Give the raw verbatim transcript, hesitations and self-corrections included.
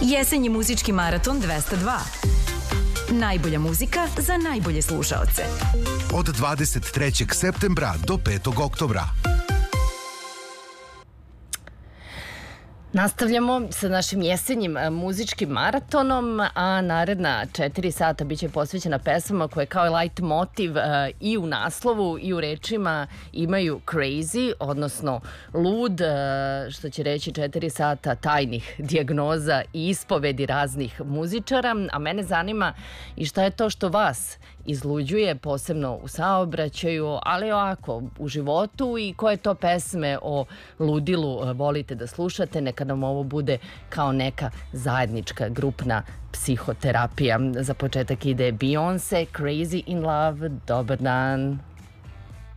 Jesenji muzički maraton dvesta dva. Najbolja muzika za najbolje slušaoce. Od dvadeset trećeg septembra do petog oktobra. Nastavljamo sa našim jesenjim muzičkim maratonom, a naredna četiri sata biće posvećena pesmama koje kao light motiv i u naslovu i u rečima imaju crazy, odnosno lud, što će reći četiri sata tajnih dijagnoza i ispovedi raznih muzičara. A mene zanima i šta je to što vas izluđuje, posebno u saobraćaju, ali ovako u životu, i koje to pesme o ludilu volite da slušate. Neka nam ovo bude kao neka zajednička grupna psihoterapija. Za početak ide Beyoncé, Crazy in Love. Dobar dan.